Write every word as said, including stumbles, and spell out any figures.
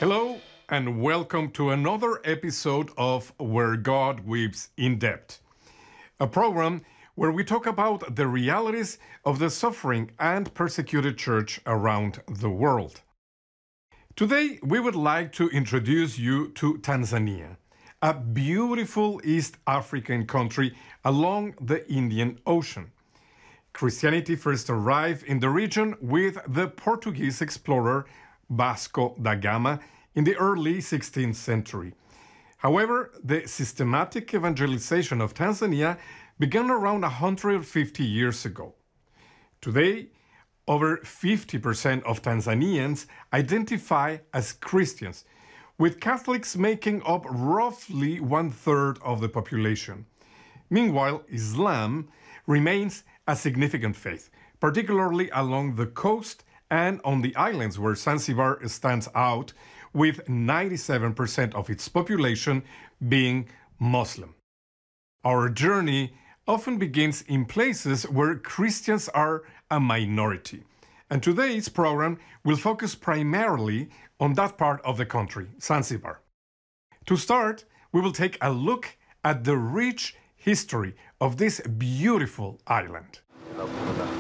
Hello and welcome to another episode of Where God Weeps in Depth, a program where we talk about the realities of the suffering and persecuted church around the world. Today, we would like to introduce you to Tanzania, a beautiful East African country along the Indian Ocean. Christianity first arrived in the region with the Portuguese explorer Vasco da Gama in the early sixteenth century. However, the systematic evangelization of Tanzania began around one hundred fifty years ago. Today, over fifty percent of Tanzanians identify as Christians, with Catholics making up roughly one-third of the population. Meanwhile, Islam remains a significant faith, particularly along the coast and on the islands where Zanzibar stands out, with ninety-seven percent of its population being Muslim. Our journey often begins in places where Christians are a minority, and today's program will focus primarily on that part of the country, Zanzibar. To start, we will take a look at the rich history of this beautiful island.